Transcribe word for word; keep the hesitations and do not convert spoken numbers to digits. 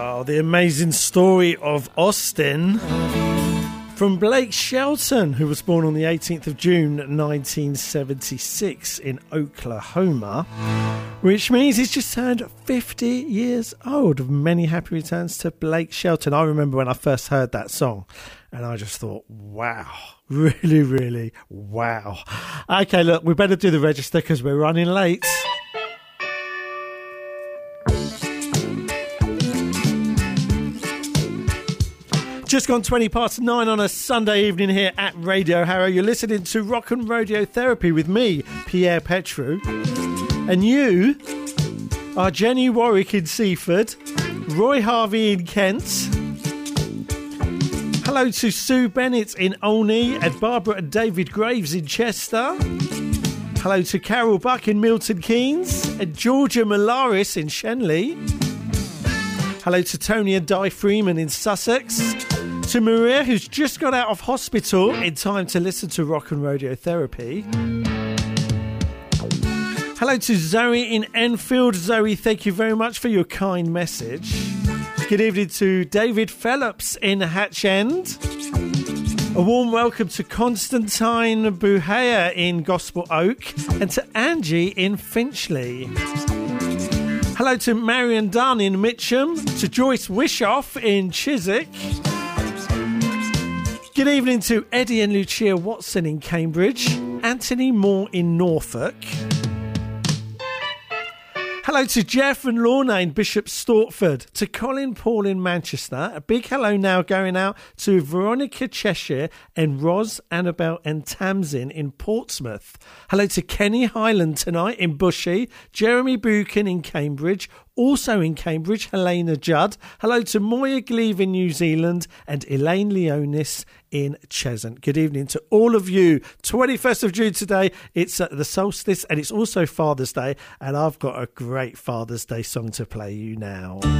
Oh, the amazing story of Austin from Blake Shelton, who was born on the eighteenth of June nineteen seventy-six in Oklahoma, which means he's just turned fifty years old. Many happy returns to Blake Shelton. I remember when I first heard that song and I just thought, wow, really, really, wow. Okay, look, we better do the register because we're running late. Just gone twenty past nine on a Sunday evening here at Radio Harrow. You're listening to Rock and Radio Therapy with me, Pierre Petru. And you are Jenny Warwick in Seaford, Roy Harvey in Kent. Hello to Sue Bennett in Olney and Barbara and David Graves in Chester. Hello to Carol Buck in Milton Keynes and Georgia Malaris in Shenley. Hello to Tony and Di Freeman in Sussex. To Maria, who's just got out of hospital in time to listen to Rock and Radio Therapy. Hello to Zoe in Enfield. Zoe, thank you very much for your kind message. Good evening to David Phelps in Hatch End. A warm welcome to Constantine Buhaya in Gospel Oak and to Angie in Finchley. Hello to Marion Dunn in Mitcham, to Joyce Wishoff in Chiswick. Good evening to Eddie and Lucia Watson in Cambridge, Anthony Moore in Norfolk. Hello to Jeff and Lorna in Bishop Stortford, to Colin Paul in Manchester. A big hello now going out to Veronica Cheshire and Ros, Annabelle and Tamsin in Portsmouth. Hello to Kenny Highland tonight in Bushy, Jeremy Buchan in Cambridge, also in Cambridge, Helena Judd. Hello to Moya Gleave in New Zealand and Elaine Leonis in Cheshunt. Good evening to all of you. twenty-first of June today. It's uh, the solstice and it's also Father's Day. And I've got a great Father's Day song to play you now.